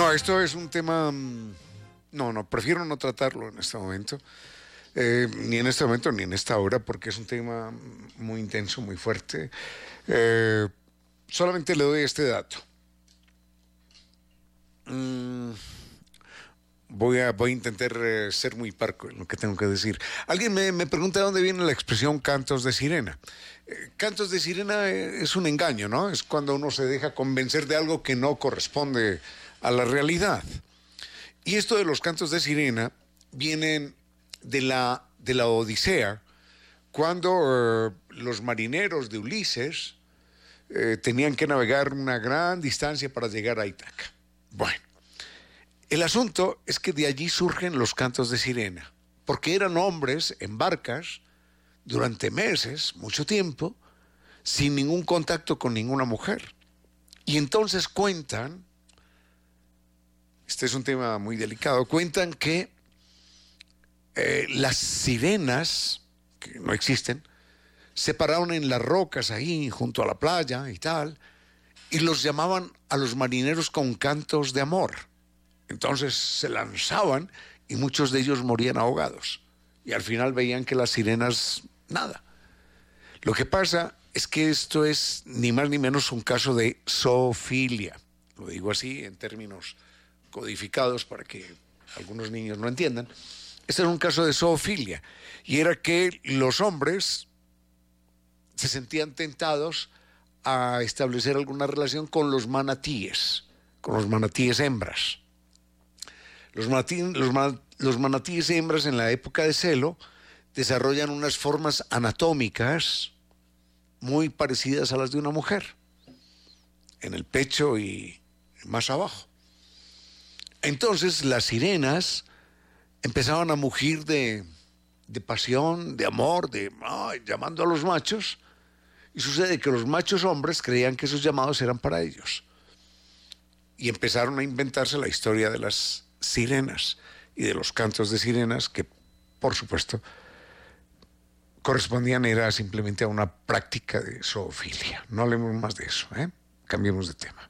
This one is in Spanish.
No, esto es un tema... No, prefiero no tratarlo en este momento. Ni en este momento ni en esta hora, porque es un tema muy intenso, muy fuerte. Solamente le doy este dato. Voy a intentar ser muy parco en lo que tengo que decir. Alguien me pregunta de dónde viene la expresión cantos de sirena. Cantos de sirena es un engaño, ¿no? Es cuando uno se deja convencer de algo que no corresponde a la realidad. Y esto de los cantos de sirena vienen de la Odisea, cuando los marineros de Ulises tenían que navegar una gran distancia para llegar a Ítaca. Bueno, el asunto es que de allí surgen los cantos de sirena, porque eran hombres en barcas durante meses, mucho tiempo, sin ningún contacto con ninguna mujer. Y entonces cuentan, este es un tema muy delicado, cuentan que las sirenas, que no existen, se pararon en las rocas ahí, junto a la playa y tal, y los llamaban a los marineros con cantos de amor. Entonces se lanzaban y muchos de ellos morían ahogados. Y al final veían que las sirenas, nada. Lo que pasa es que esto es ni más ni menos un caso de zoofilia. Lo digo así en términos codificados para que algunos niños no entiendan. Este era un caso de zoofilia. Y era que los hombres se sentían tentados a establecer alguna relación con los manatíes hembras. Los manatíes hembras en la época de celo desarrollan unas formas anatómicas muy parecidas a las de una mujer, en el pecho y más abajo. Entonces las sirenas empezaban a mugir de pasión, de amor, llamando a los machos, y sucede que los machos hombres creían que esos llamados eran para ellos. Y empezaron a inventarse la historia de las sirenas y de los cantos de sirenas que, por supuesto, correspondían era simplemente a una práctica de zoofilia. No hablemos más de eso, Cambiemos de tema.